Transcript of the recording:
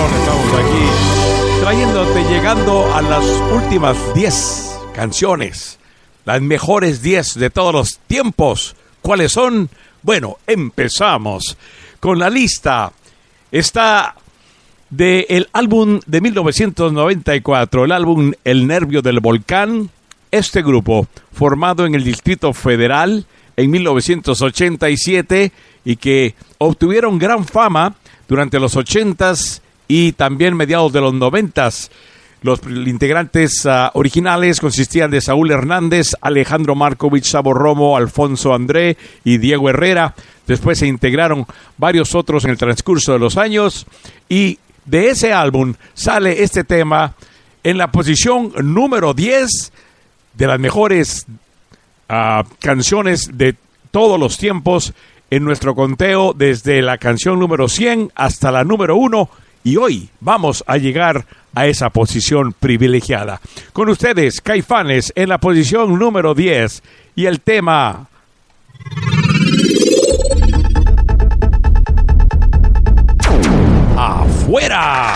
Estamos aquí trayéndote, llegando a las últimas 10 canciones, las mejores 10 de todos los tiempos. ¿Cuáles son? Bueno, empezamos con la lista. Está del álbum de 1994, el álbum El Nervio del Volcán. Este grupo, formado en el Distrito Federal en 1987 y que obtuvieron gran fama durante los 80s y también mediados de los 90s. Los integrantes originales consistían de Saúl Hernández, Alejandro Markovich, Sabo Romo, Alfonso André y Diego Herrera. Después se integraron varios otros en el transcurso de los años y de ese álbum sale este tema en la posición número 10 de las mejores canciones de todos los tiempos en nuestro conteo, desde la canción número 100 hasta la número 1, y hoy vamos a llegar a esa posición privilegiada. Con ustedes, Caifanes, en la posición número 10, y el tema... ¡Afuera!